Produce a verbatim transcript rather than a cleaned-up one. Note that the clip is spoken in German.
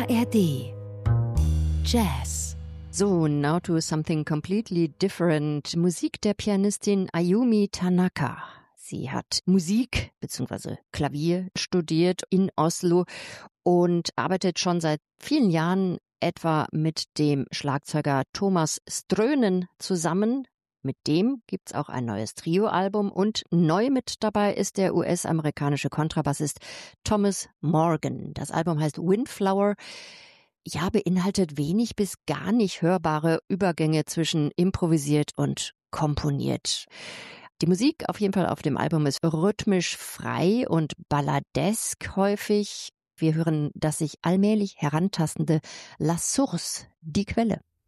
A R D Jazz. So, now to something completely different. Musik der Pianistin Ayumi Tanaka. Sie hat Musik bzw. Klavier studiert in Oslo und arbeitet schon seit vielen Jahren etwa mit dem Schlagzeuger Thomas Strönen zusammen. Mit dem gibt's auch ein neues Trio-Album und neu mit dabei ist der U S-amerikanische Kontrabassist Thomas Morgan. Das Album heißt Windflower. Ja, beinhaltet wenig bis gar nicht hörbare Übergänge zwischen improvisiert und komponiert. Die Musik auf jeden Fall auf dem Album ist rhythmisch frei und balladesk häufig. Wir hören das sich allmählich herantastende La Source, die Quelle.